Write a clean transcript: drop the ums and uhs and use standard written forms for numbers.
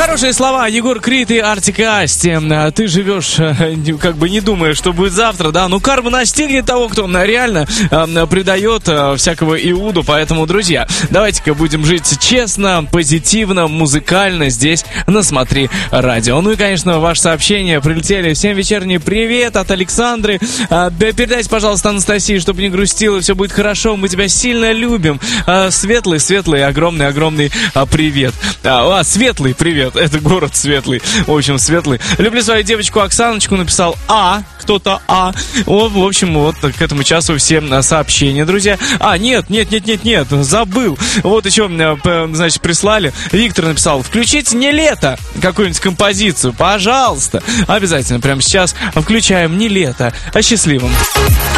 Хорошие слова. Егор Крид и Артик и Асти. Ты живешь, как бы не думая, что будет завтра, да? Ну, карма настигнет того, кто реально предает всякого Иуду. Поэтому, друзья, давайте-ка будем жить честно, позитивно, музыкально здесь на Смотри Радио. Ну и, конечно, ваши сообщения прилетели. Всем вечерний привет от Александры. Передайте, пожалуйста, Анастасии, чтобы не грустила, все будет хорошо. Мы тебя сильно любим. Светлый, огромный привет. Светлый привет. Это город Светлый. В общем, Светлый. Люблю свою девочку Оксаночку. Написал кто-то В общем, вот к этому часу все сообщения, друзья. Нет, забыл. Вот еще, значит, прислали. Виктор написал: включите «Не лето» какую-нибудь композицию, пожалуйста. Обязательно прямо сейчас включаем «Не лето». О счастливом.